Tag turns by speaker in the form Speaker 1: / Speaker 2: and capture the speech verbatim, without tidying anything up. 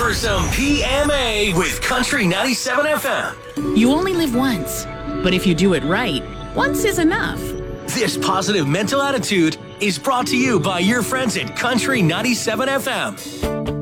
Speaker 1: for some P M A with Country ninety-seven F M.
Speaker 2: You only live once, but if you do it right, once is enough.
Speaker 1: This positive mental attitude is brought to you by your friends at Country ninety-seven F M.